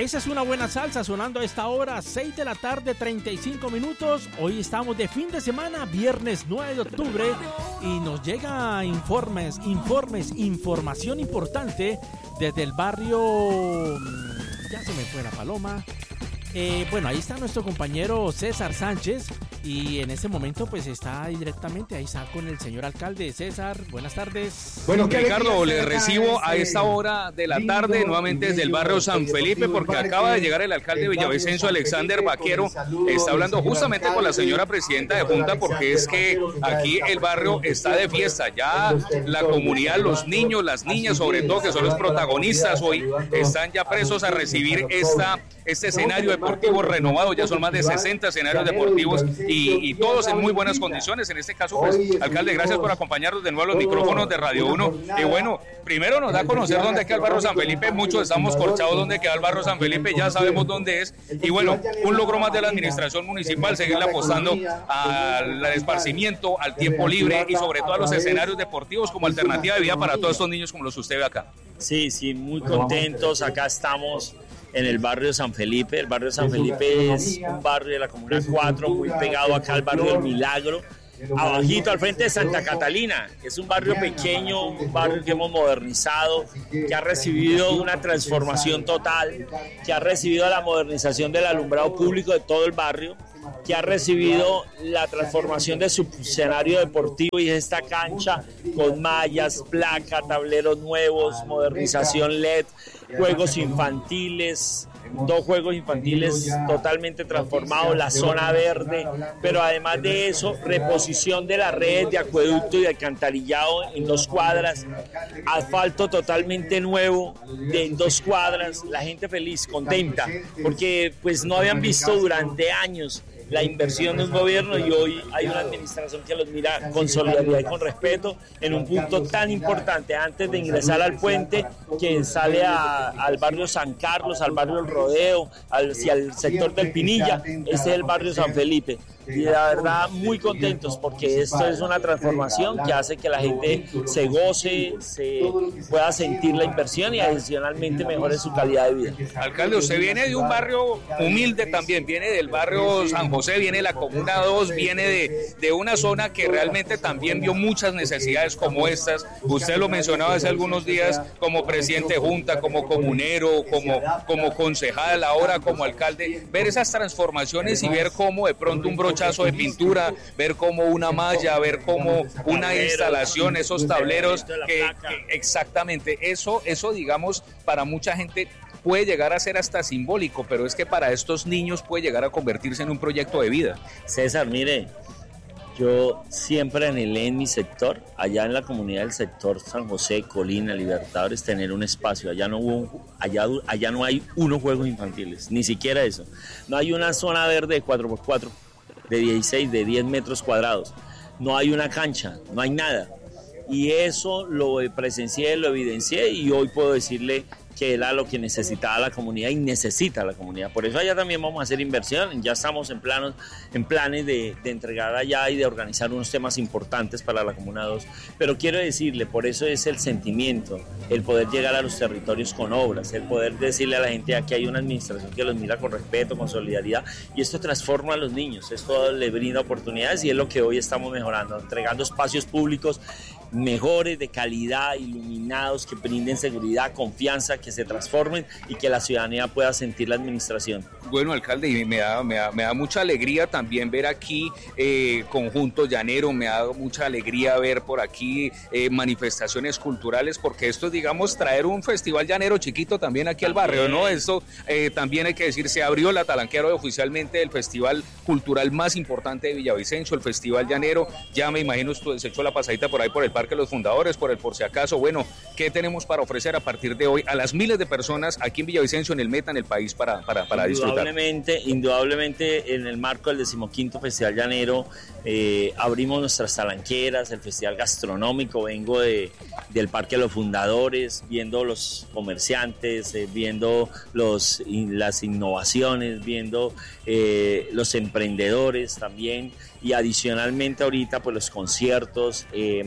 Esa es una buena salsa sonando a esta hora, 6 de la tarde, 35 minutos. Hoy estamos de fin de semana, viernes 9 de octubre, y nos llega información importante desde el barrio... Ya se me fue la paloma. Bueno, ahí está nuestro compañero César Sánchez, y en este momento pues está directamente, ahí está con el señor alcalde. César, buenas tardes. Bueno, Ricardo, le recibo a esta hora de la tarde nuevamente desde el barrio San Felipe, porque acaba de llegar el alcalde de Villavicencio, Alexander Vaquero. Está hablando justamente con la señora presidenta de Junta, porque es que aquí el barrio está de fiesta. Ya la comunidad, los niños, las niñas sobre todo, que son los protagonistas hoy, están ya presos a recibir este escenario deportivo renovado. Ya son más de 60 escenarios deportivos y todos en muy buenas condiciones. En este caso, pues, alcalde, gracias por acompañarnos de nuevo a los micrófonos de Radio 1. Y bueno, primero nos da a conocer dónde queda el barrio San Felipe. Muchos estamos corchados dónde queda el barrio San Felipe, ya sabemos dónde es. Y bueno, un logro más de la administración municipal, seguirle apostando al esparcimiento, al tiempo libre y sobre todo a los escenarios deportivos como alternativa de vida para todos estos niños como los usted ve acá. Sí, muy contentos. Acá estamos en el barrio San Felipe. El barrio San Felipe es un barrio de la Comuna 4, muy pegado acá al barrio del Milagro, abajito al frente de Santa Catalina. Es un barrio pequeño, un barrio que hemos modernizado, que ha recibido una transformación total, que ha recibido la modernización del alumbrado público de todo el barrio, que ha recibido la transformación de su escenario deportivo y esta cancha con mallas, placa, tableros nuevos, modernización LED, juegos infantiles, 2 juegos infantiles totalmente transformados, la zona verde, pero además de eso, reposición de las redes de acueducto y de alcantarillado en 2 cuadras, asfalto totalmente nuevo en 2 cuadras, la gente feliz, contenta, porque pues no habían visto durante años la inversión de un gobierno, y hoy hay una administración que los mira con solidaridad y con respeto en un punto tan importante antes de ingresar al puente que sale al barrio San Carlos, al barrio El Rodeo, hacia el sector del Pinilla. Este es el barrio San Felipe. Y la verdad muy contentos porque esto es una transformación que hace que la gente se goce, se pueda sentir la inversión y adicionalmente mejore su calidad de vida. Alcalde, usted viene de un barrio humilde también, viene del barrio San José, viene de la Comuna 2, viene de una zona que realmente también vio muchas necesidades como estas. Usted lo mencionaba hace algunos días como presidente de Junta, como comunero, como concejal, ahora como alcalde, ver esas transformaciones y ver cómo de pronto un brochazo de pintura, ver cómo una malla, ver cómo una instalación, esos tableros, que exactamente, eso digamos, para mucha gente puede llegar a ser hasta simbólico, pero es que para estos niños puede llegar a convertirse en un proyecto de vida. César, mire, yo siempre anhelé en mi sector, allá en la comunidad del sector San José, Colina, Libertadores, tener un espacio. Allá no hay unos juegos infantiles, ni siquiera eso. No hay una zona verde de 4x4, de 16, de 10 metros cuadrados. No hay una cancha, no hay nada. Y eso lo presencié, lo evidencié, y hoy puedo decirle que era lo que necesitaba la comunidad y necesita la comunidad. Por eso allá también vamos a hacer inversión. Ya estamos en planes de entregar allá y de organizar unos temas importantes para la Comuna 2. Pero quiero decirle, por eso es el sentimiento, el poder llegar a los territorios con obras, el poder decirle a la gente que hay una administración que los mira con respeto, con solidaridad, y esto transforma a los niños, esto le brinda oportunidades, y es lo que hoy estamos mejorando, entregando espacios públicos mejores, de calidad, iluminados, que brinden seguridad, confianza, que se transformen y que la ciudadanía pueda sentir la administración. Bueno, alcalde, y me da mucha alegría también ver aquí conjuntos llaneros, me da mucha alegría ver por aquí manifestaciones culturales, porque esto es, digamos, traer un festival llanero chiquito también aquí al barrio, ¿no? Esto también hay que decir, se abrió la Talanquera oficialmente, el festival cultural más importante de Villavicencio, el Festival Llanero. Ya me imagino se echó la pasadita por ahí por el Parque de los Fundadores, por si acaso. Bueno, ¿qué tenemos para ofrecer a partir de hoy a las miles de personas aquí en Villavicencio, en el Meta, en el país, para disfrutar? Indudablemente, en el marco del 15º Festival Llanero, abrimos nuestras talanqueras, el festival gastronómico. Vengo del Parque de los Fundadores, viendo los comerciantes, viendo las innovaciones, viendo los emprendedores también, y adicionalmente ahorita pues los conciertos. Mañana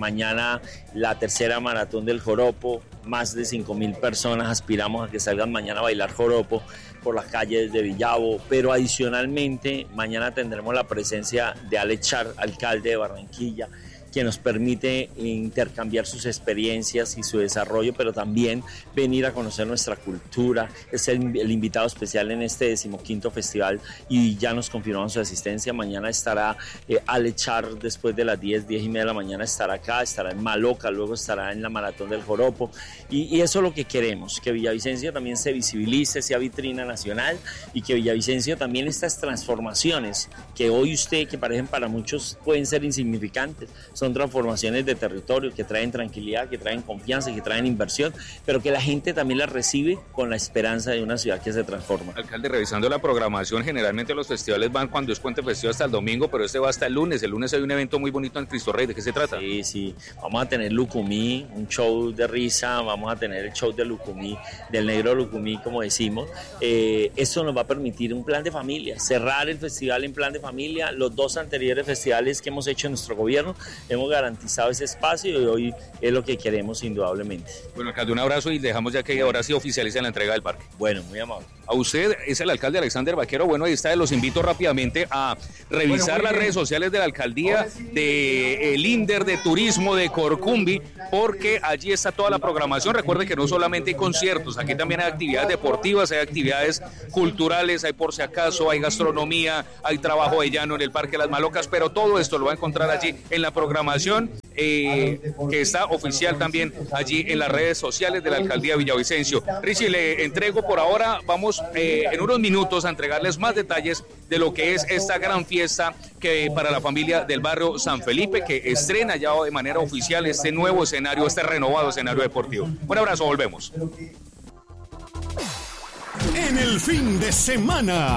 mañana la tercera maratón del joropo, más de 5.000 personas aspiramos a que salgan mañana a bailar joropo por las calles de Villavo, pero adicionalmente mañana tendremos la presencia de Alex Char, alcalde de Barranquilla, que nos permite intercambiar sus experiencias y su desarrollo, pero también venir a conocer nuestra cultura. Es el invitado especial en este 15º festival y ya nos confirmaron su asistencia. Mañana estará Alex Char después de las 10:30 de la mañana, estará acá, estará en Maloca, luego estará en la Maratón del Joropo y eso es lo que queremos, que Villavicencio también se visibilice, sea vitrina nacional y que Villavicencio también estas transformaciones que hoy que parecen para muchos pueden ser insignificantes, son transformaciones de territorio que traen tranquilidad, que traen confianza, que traen inversión, pero que la gente también las recibe con la esperanza de una ciudad que se transforma. Alcalde, revisando la programación, generalmente los festivales van cuando es Puente Festivo hasta el domingo, pero este va hasta el lunes. El lunes hay un evento muy bonito en Cristo Rey. ¿De qué se trata? Sí, vamos a tener Lucumí, un show de risa, vamos a tener el show de Lucumí, del negro Lucumí, como decimos. Esto nos va a permitir un plan de familia, cerrar el festival en plan de familia. Los 2 anteriores festivales que hemos hecho en nuestro gobierno hemos garantizado ese espacio y hoy es lo que queremos indudablemente. Bueno, alcalde, un abrazo y dejamos ya que ahora sí oficializa la entrega del parque. Bueno, muy amable. A usted es el alcalde Alexander Vaquero. Bueno, ahí está, los invito rápidamente a revisar las redes sociales de la alcaldía, del INDER, de Turismo, de Corcumbi, porque allí está toda la programación. Recuerde que no solamente hay conciertos, aquí también hay actividades deportivas, hay actividades culturales, hay por si acaso, hay gastronomía, hay trabajo de llano en el Parque Las Malocas, pero todo esto lo va a encontrar allí en la programación que está oficial también allí en las redes sociales de la alcaldía de Villavicencio. Richie, le entrego por ahora, vamos en unos minutos a entregarles más detalles de lo que es esta gran fiesta que para la familia del barrio San Felipe, que estrena ya de manera oficial este nuevo escenario, este renovado escenario deportivo. Un abrazo, volvemos. En el fin de semana.